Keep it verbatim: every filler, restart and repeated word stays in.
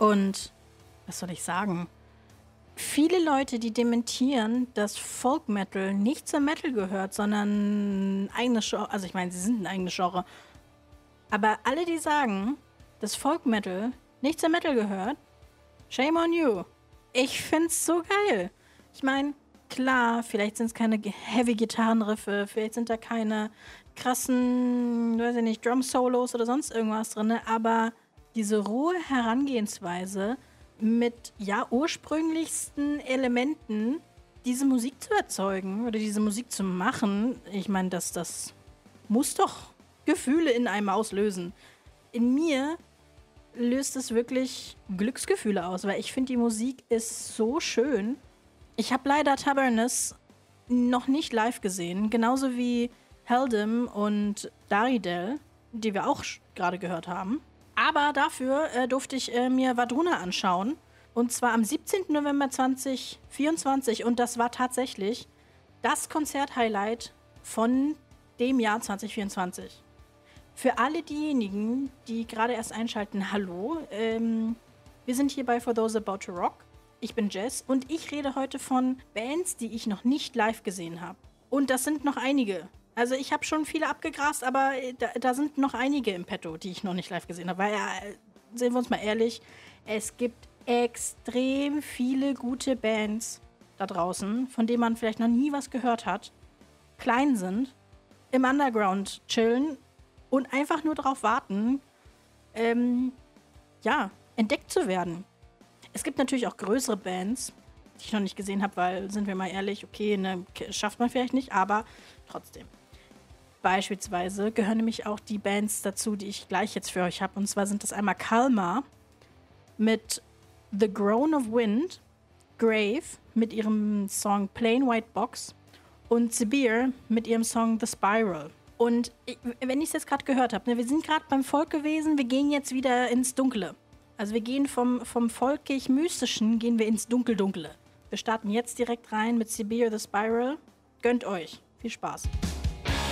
Und was soll ich sagen? Viele Leute, die dementieren, dass Folk Metal nicht zum Metal gehört, sondern ein eigenes Genre. Also ich meine, sie sind ein eigenes Genre. Aber alle, die sagen, dass Folk Metal nicht zum Metal gehört, shame on you. Ich find's so geil. Ich meine, klar, vielleicht sind es keine heavy Gitarrenriffe, vielleicht sind da keine krassen, weiß ich nicht, Drum-Solos oder sonst irgendwas drin, aber diese rohe Herangehensweise mit, ja, ursprünglichsten Elementen diese Musik zu erzeugen oder diese Musik zu machen, ich meine, das, das muss doch Gefühle in einem auslösen. In mir löst es wirklich Glücksgefühle aus, weil ich finde, die Musik ist so schön. Ich habe leider Tabernus noch nicht live gesehen, genauso wie Helldem und Daridel, die wir auch gerade gehört haben. Aber dafür äh, durfte ich äh, mir Wardruna anschauen. Und zwar am siebzehnten November zweitausendvierundzwanzig. Und das war tatsächlich das Konzert-Highlight von dem Jahr zweitausendvierundzwanzig. Für alle diejenigen, die gerade erst einschalten, hallo. Ähm, wir sind hier bei For Those About to Rock. Ich bin Jess und ich rede heute von Bands, die ich noch nicht live gesehen habe. Und das sind noch einige. Also ich habe schon viele abgegrast, aber da, da sind noch einige im Petto, die ich noch nicht live gesehen habe. Weil, ja, sehen wir uns mal ehrlich, es gibt extrem viele gute Bands da draußen, von denen man vielleicht noch nie was gehört hat, klein sind, im Underground chillen und einfach nur darauf warten, ähm, ja, entdeckt zu werden. Es gibt natürlich auch größere Bands, die ich noch nicht gesehen habe, weil, sind wir mal ehrlich, okay, ne, schafft man vielleicht nicht, aber trotzdem. Beispielsweise gehören nämlich auch die Bands dazu, die ich gleich jetzt für euch habe. Und zwar sind das einmal Kalmar mit The Groan of Wind, Grave mit ihrem Song Plain White Box und Sibir mit ihrem Song The Spiral. Und ich, wenn ich es jetzt gerade gehört habe, ne, wir sind gerade beim Volk gewesen, wir gehen jetzt wieder ins Dunkle. Also wir gehen vom, vom volkig-mystischen, gehen wir ins Dunkel-Dunkle. Wir starten jetzt direkt rein mit Sibir The Spiral. Gönnt euch. Viel Spaß.